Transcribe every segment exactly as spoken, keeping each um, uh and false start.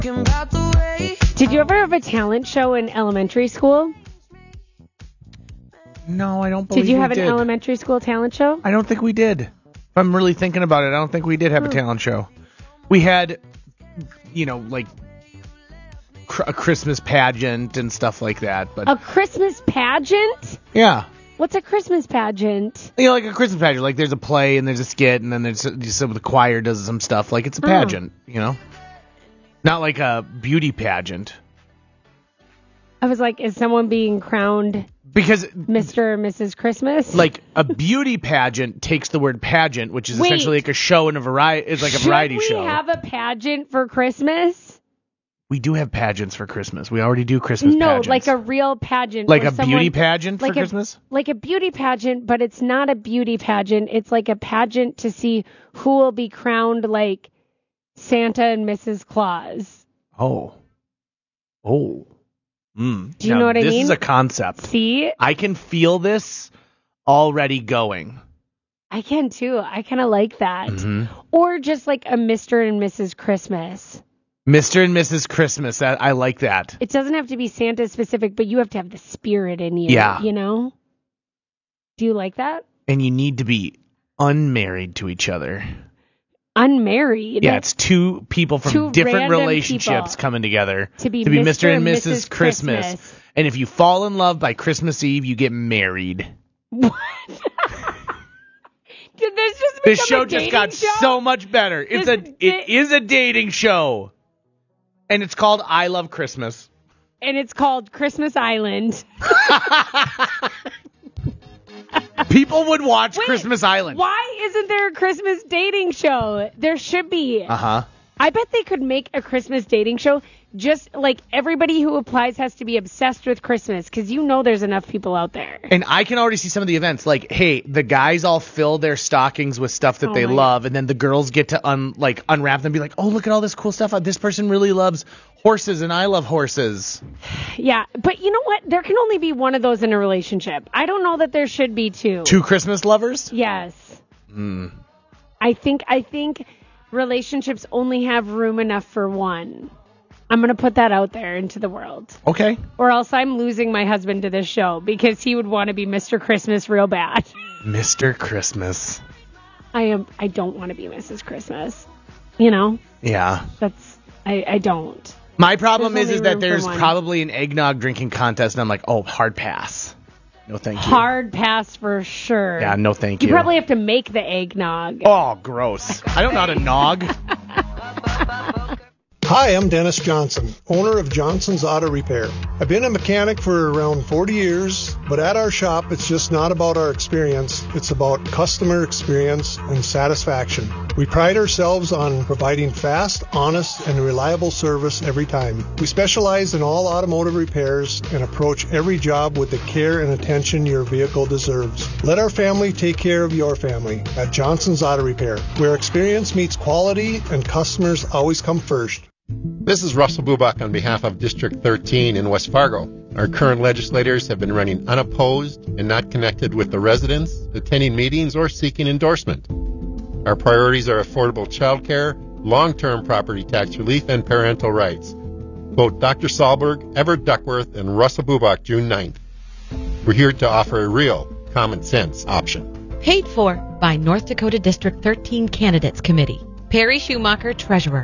Did you ever have a talent show in elementary school? No, I don't believe Did you we have an did. elementary school talent show? I don't think we did. If I'm really thinking about it, I don't think we did have Hmm. a talent show. We had, you know, like cr- a Christmas pageant and stuff like that. But A Christmas pageant? yeah. What's a Christmas pageant? You know, like a Christmas pageant. Like there's a play and there's a skit and then there's some the choir does some stuff. Like it's a Oh. pageant, you know? Not like a beauty pageant. I was like, is someone being crowned Because Mister or Missus Christmas? like a beauty pageant takes the word pageant, which is Wait. essentially like a show and a variety. It's like a Should variety we show. have a pageant for Christmas? We do have pageants for Christmas. We already do Christmas No, pageants. like a real pageant. like where a someone- beauty pageant like for a, Christmas. Like a beauty pageant, but it's not a beauty pageant. It's like a pageant to see who will be crowned like Santa and Missus Claus. Oh, oh. Mm. Do you Now, know what I this mean? This is a concept. See? I can feel this already going. I can too. I kind of like that. Mhm. Or just like a Mister and Missus Christmas. Mister and Missus Christmas. That, I like that. It doesn't have to be Santa specific, but you have to have the spirit in you. Yeah. You know? Do you like that? And you need to be unmarried to each other. Unmarried. Yeah, it's two people from Two different random relationships people commer together to be, Mister Mister and and Missus Missus Christmas. Christmas. And if you fall in love by Christmas Eve, you get married. What? Did this just become This show a just dating got show? so much better. It's This a di- it is a dating show. And it's called I Love Christmas. And it's called Christmas Island. People would watch Wait, Christmas Island. Why isn't there a Christmas dating show? There should be. Uh-huh. I bet they could make a Christmas dating show. Just like everybody who applies has to be obsessed with Christmas because you know there's enough people out there. And I can already see some of the events. Like, hey, the guys all fill their stockings with stuff that Oh they my love, and then the girls get to un like unwrap them and be like, oh, look at all this cool stuff. This person really loves horses, and I love horses. Yeah, but you know what? There can only be one of those in a relationship. I don't know that there should be two. Two Christmas lovers? Yes. Mm. I think I think relationships only have room enough for one. I'm going to put that out there into the world. Okay. Or else I'm losing my husband to this show because he would want to be Mister Christmas real bad. Mister Christmas. I am I don't want to be Missus Christmas. You know? Yeah. That's I, I don't. My problem There's is, is only that room for there's one. probably an eggnog drinking contest, and I'm like, oh, hard pass. No, thank you. Hard pass for sure. Yeah, no, thank You you. probably have to make the eggnog. Oh, gross. I don't know how to nog. Hi, I'm Dennis Johnson, owner of Johnson's Auto Repair. I've been a mechanic for around forty years, but at our shop, it's just not about our experience. It's about customer experience and satisfaction. We pride ourselves on providing fast, honest, and reliable service every time. We specialize in all automotive repairs and approach every job with the care and attention your vehicle deserves. Let our family take care of your family at Johnson's Auto Repair, where experience meets quality and customers always come first. This is Russell Bubach on behalf of District thirteen in West Fargo. Our current legislators have been running unopposed and not connected with the residents, attending meetings, or seeking endorsement. Our priorities are affordable child care, long-term property tax relief, and parental rights. Vote Doctor Sahlberg, Everett Duckworth, and Russell Bubach June ninth. We're here to offer a real common sense option. Paid for by North Dakota District thirteen Candidates Committee. Perry Schumacher, Treasurer.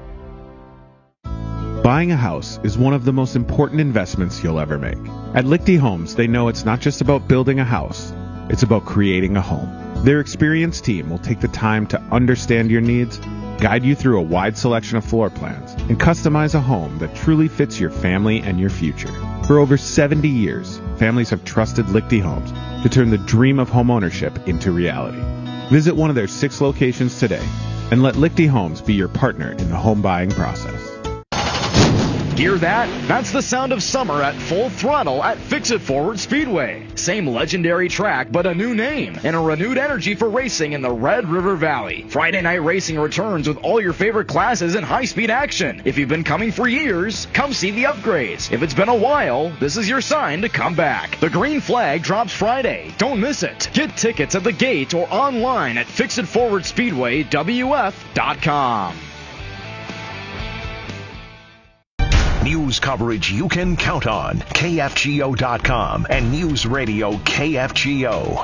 Buying a house is one of the most important investments you'll ever make. At Lichty Homes, they know it's not just about building a house, it's about creating a home. Their experienced team will take the time to understand your needs, guide you through a wide selection of floor plans, and customize a home that truly fits your family and your future. For over seventy years, families have trusted Lichty Homes to turn the dream of homeownership into reality. Visit one of their six locations today and let Lichty Homes be your partner in the home buying process. Hear that? That's the sound of summer at full throttle at Fix-It Forward Speedway. Same legendary track, but a new name and a renewed energy for racing in the Red River Valley. Friday night racing returns with all your favorite classes and high-speed action. If you've been coming for years, come see the upgrades. If it's been a while, this is your sign to come back. The green flag drops Friday. Don't miss it. Get tickets at the gate or online at fix it forward speedway w f dot com. News coverage you can count on. K F G O dot com and News Radio K F G O.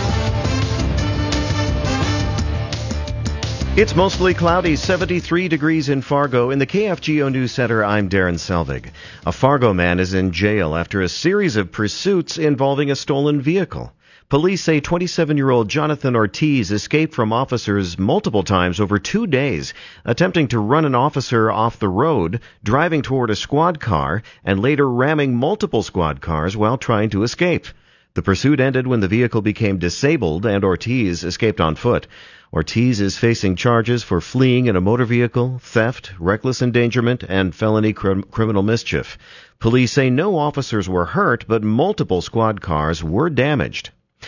It's mostly cloudy, seventy-three degrees in Fargo. In the K F G O News Center, I'm Darren Selvig. A Fargo man is in jail after a series of pursuits involving a stolen vehicle. Police say twenty-seven-year-old Jonathan Ortiz escaped from officers multiple times over two days, attempting to run an officer off the road, driving toward a squad car, and later ramming multiple squad cars while trying to escape. The pursuit ended when the vehicle became disabled and Ortiz escaped on foot. Ortiz is facing charges for fleeing in a motor vehicle, theft, reckless endangerment, and felony cr- criminal mischief. Police say no officers were hurt, but multiple squad cars were damaged.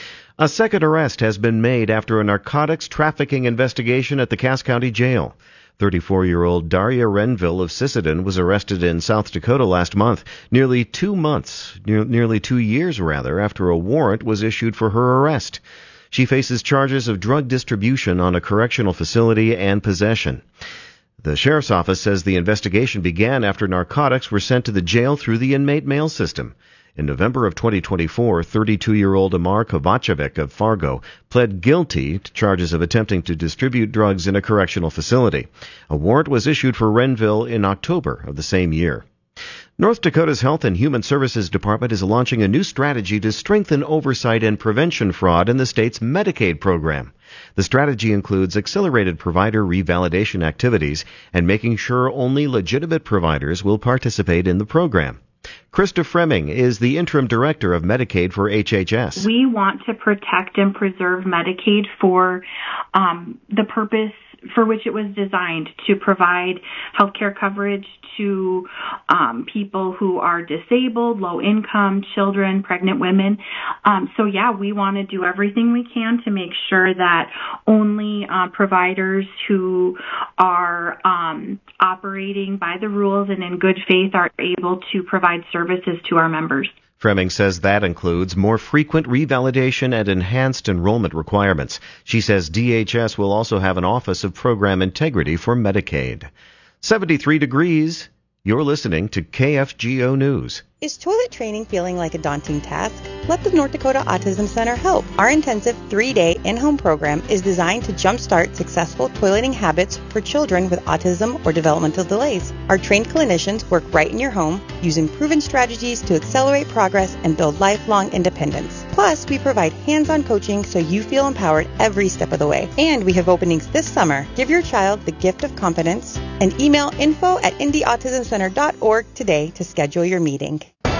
A second arrest has been made after a narcotics trafficking investigation at the Cass County Jail. thirty-four-year-old Daria Renville of Sisseton was arrested in South Dakota last month, nearly two months, ne- nearly two years rather, after a warrant was issued for her arrest. She faces charges of drug distribution on a correctional facility and possession. The sheriff's office says the investigation began after narcotics were sent to the jail through the inmate mail system. In November of twenty twenty-four, thirty-two-year-old Amar Kovacevic of Fargo pled guilty to charges of attempting to distribute drugs in a correctional facility. A warrant was issued for Renville in October of the same year. North Dakota's Health and Human Services Department is launching a new strategy to strengthen oversight and prevention fraud in the state's Medicaid program. The strategy includes accelerated provider revalidation activities and making sure only legitimate providers will participate in the program. Krista Fremming is the interim director of Medicaid for H H S. We want to protect and preserve Medicaid for um, the purpose for which it was designed, to provide health care coverage to um, people who are disabled, low income, children, pregnant women. Um, so, yeah, we want to do everything we can to make sure that only uh, providers who are um, operating by the rules and in good faith are able to provide services to our members. Fremming says that includes more frequent revalidation and enhanced enrollment requirements. She says D H S will also have an Office of Program Integrity for Medicaid. seventy-three degrees. You're listening to K F G O News. Is toilet training feeling like a daunting task? Let the North Dakota Autism Center help. Our intensive three-day in-home program is designed to jumpstart successful toileting habits for children with autism or developmental delays. Our trained clinicians work right in your home, using proven strategies to accelerate progress and build lifelong independence. Plus, we provide hands-on coaching so you feel empowered every step of the way. And we have openings this summer. Give your child the gift of confidence and email info at indy autism center dot org today to schedule your meeting.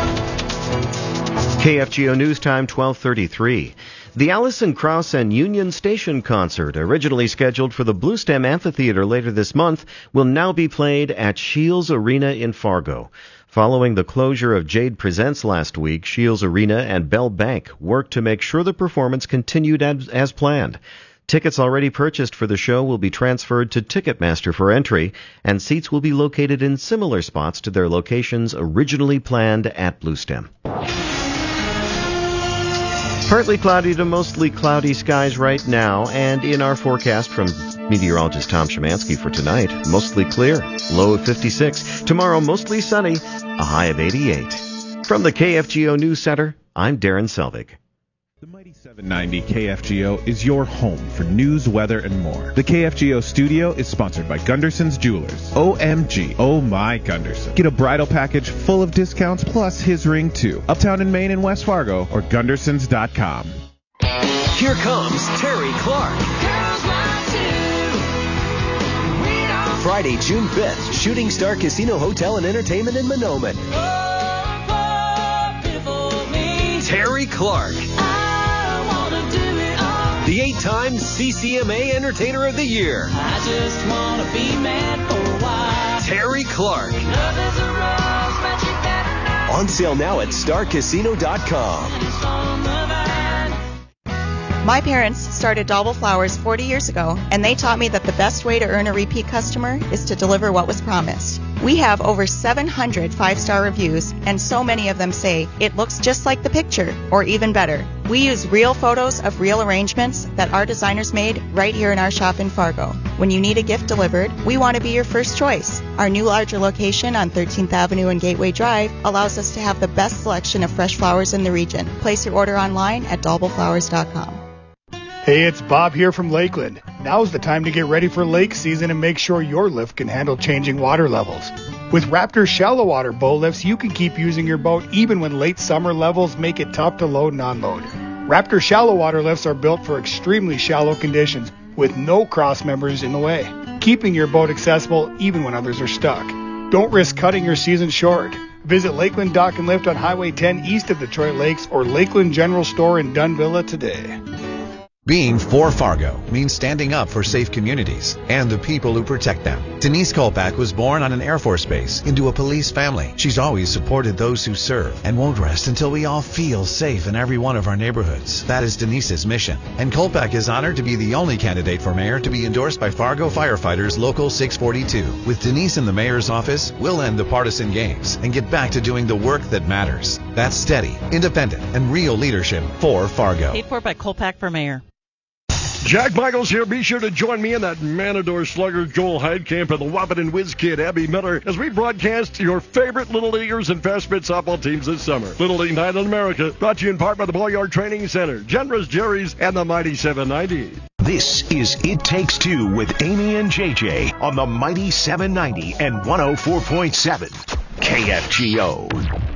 K F G O News Time, twelve thirty-three. The Alison Krauss and Union Station concert, originally scheduled for the Bluestem Amphitheater later this month, will now be played at Shields Arena in Fargo. Following the closure of Jade Presents last week, Shields Arena and Bell Bank worked to make sure the performance continued as, as planned. Tickets already purchased for the show will be transferred to Ticketmaster for entry, and seats will be located in similar spots to their locations originally planned at Bluestem. Partly cloudy to mostly cloudy skies right now, and in our forecast from meteorologist Tom Szymanski for tonight, mostly clear, low of fifty-six. Tomorrow, mostly sunny, a high of eighty-eight. From the K F G O News Center, I'm Darren Selvig. The Mighty seven ninety K F G O is your home for news, weather, and more. The K F G O studio is sponsored by Gunderson's Jewelers. O M G. Oh my Gunderson. Get a bridal package full of discounts plus his ring too. Uptown in Maine and West Fargo or Gundersons dot com. Here comes Terry Clark. Friday, June fifth, Shooting Star Casino Hotel and Entertainment in Mahnomen. Terry Clark. The eight-time C C M A Entertainer of the Year. I just want to be mad for a while. Terry Clark. Love is a rose, but you better know. On sale now at star casino dot com. My parents started Dauble Flowers forty years ago, and they taught me that the best way to earn a repeat customer is to deliver what was promised. We have over seven hundred five-star reviews, and so many of them say, it looks just like the picture, or even better. We use real photos of real arrangements that our designers made right here in our shop in Fargo. When you need a gift delivered, we want to be your first choice. Our new larger location on thirteenth Avenue and Gateway Drive allows us to have the best selection of fresh flowers in the region. Place your order online at dalble flowers dot com. Hey, it's Bob here from Lakeland. Now's the time to get ready for lake season and make sure your lift can handle changing water levels. With Raptor shallow water bow lifts, you can keep using your boat even when late summer levels make it tough to load and unload. Raptor shallow water lifts are built for extremely shallow conditions with no cross members in the way, keeping your boat accessible even when others are stuck. Don't risk cutting your season short. Visit Lakeland Dock and Lift on Highway ten east of Detroit Lakes or Lakeland General Store in Dunvilla today. Being for Fargo means standing up for safe communities and the people who protect them. Denise Kolpak was born on an Air Force base into a police family. She's always supported those who serve and won't rest until we all feel safe in every one of our neighborhoods. That is Denise's mission. And Kolpak is honored to be the only candidate for mayor to be endorsed by Fargo Firefighters Local six forty-two. With Denise in the mayor's office, we'll end the partisan games and get back to doing the work that matters. That's steady, independent, and real leadership for Fargo. Paid for by Kolpak for mayor. Jack Michaels here. Be sure to join me and that Matador slugger Joel Heidkamp and the Wahpeton Whiz Kid Abby Miller as we broadcast your favorite Little Leaguers and Fast Spit softball teams this summer. Little League Night in America, brought to you in part by the Ball Yard Training Center, Gendra's, Jerry's, and the Mighty seven ninety. This is It Takes Two with Amy and J J on the Mighty seven ninety and one oh four point seven K F G O.